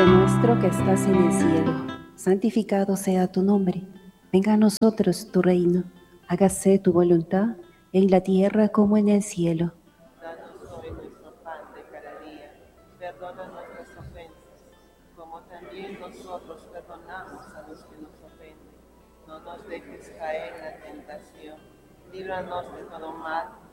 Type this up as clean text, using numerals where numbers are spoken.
Padre nuestro que estás en el cielo, santificado sea tu nombre. Venga a nosotros tu reino. Hágase tu voluntad en la tierra como en el cielo. Danos hoy nuestro pan de cada día. Perdona nuestras ofensas, como también nosotros perdonamos a los que nos ofenden. No nos dejes caer en la tentación. Líbranos de todo mal